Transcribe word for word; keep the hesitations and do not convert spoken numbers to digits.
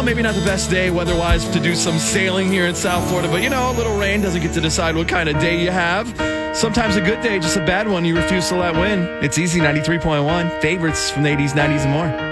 know, maybe not the best day weather-wise to do some sailing here in South Florida, but you know, a little rain doesn't get to decide what kind of day you have. Sometimes a good day, just a bad one you refuse to let win. It's Easy ninety-three point one, favorites from the eighties, nineties, and more.